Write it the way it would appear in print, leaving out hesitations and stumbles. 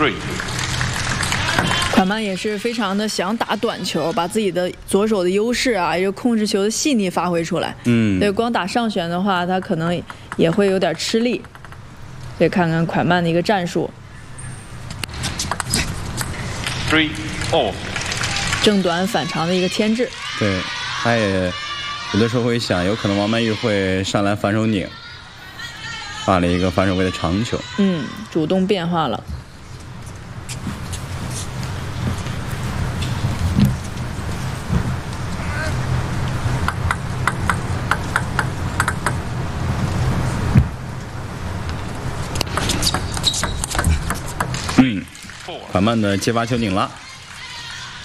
3. 款曼也是非常的想打短球，把自己的左手的优势啊，一个控制球的细腻发挥出来。所以光打上旋的话，他可能也会有点吃力。所以看看款曼的一个战术。 3-all. 正短反长的一个牵制。 对，他也有的时候会想，有可能王曼玉会上来反手拧，发了一个反手位的长球。 主动变化了。 款曼的接发球拧了。